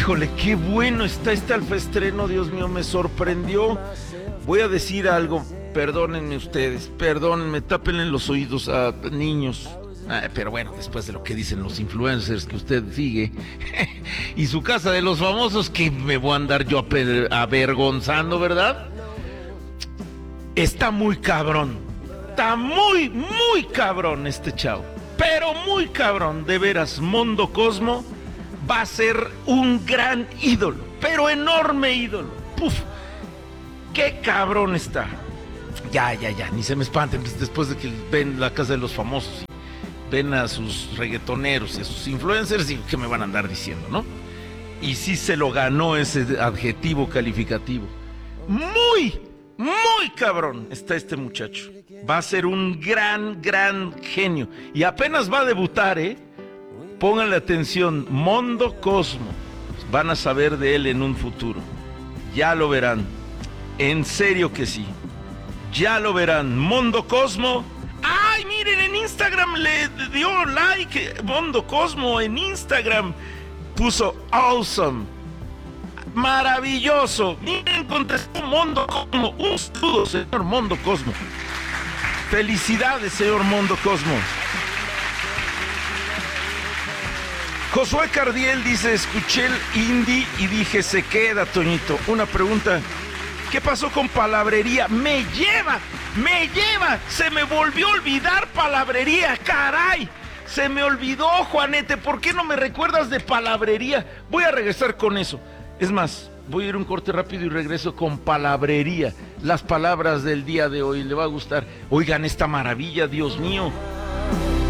Híjole, qué bueno está este alfaestreno, Dios mío, me sorprendió. Voy a decir algo, perdónenme ustedes, perdónenme, tápenle los oídos a niños. Pero bueno, después de lo que dicen los influencers que usted sigue y su casa de los famosos, que me voy a andar yo avergonzando, ¿verdad? Está muy cabrón, está muy cabrón este chavo, pero muy cabrón, de veras. Mondo Cosmo va a ser un gran ídolo, pero enorme ídolo. Puf, qué cabrón está. Ya, ni se me espanten después de que ven la casa de los famosos, ven a sus reggaetoneros y a sus influencers y qué me van a andar diciendo, ¿no? Y sí se lo ganó ese adjetivo calificativo. Muy cabrón está este muchacho. Va a ser un gran genio. Y apenas va a debutar, Pónganle atención, Mondo Cosmo. Van a saber de él en un futuro. Ya lo verán. En serio que sí. Ya lo verán. Mondo Cosmo. ¡Ay, miren! En Instagram le dio like. Mondo Cosmo en Instagram puso awesome. Maravilloso. Miren, contestó Mondo Cosmo. Un saludo, señor Mondo Cosmo. Felicidades, señor Mondo Cosmo. Josué Cardiel dice, escuché el indie y dije, se queda, Toñito. Una pregunta, ¿qué pasó con palabrería? Me lleva, se me volvió a olvidar palabrería, caray. Se me olvidó, Juanete, ¿por qué no me recuerdas de palabrería? Voy a regresar con eso. Es más, voy a ir un corte rápido y regreso con palabrería. Las palabras del día de hoy, le va a gustar. Oigan esta maravilla, Dios mío.